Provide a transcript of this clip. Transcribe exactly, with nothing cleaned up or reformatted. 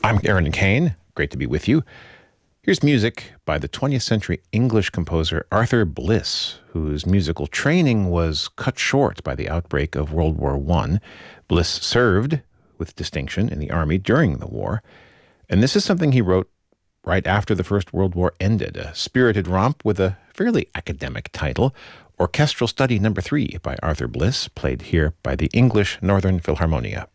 I'm Aaron Kane. Great to be with you. Here's music by the twentieth century English composer Arthur Bliss, whose musical training was cut short by the outbreak of World War One. Bliss served with distinction in the army during the war, and this is something he wrote right after the First World War ended, a spirited romp with a fairly academic title, Orchestral Study Number Three by Arthur Bliss, played here by the English Northern Philharmonia.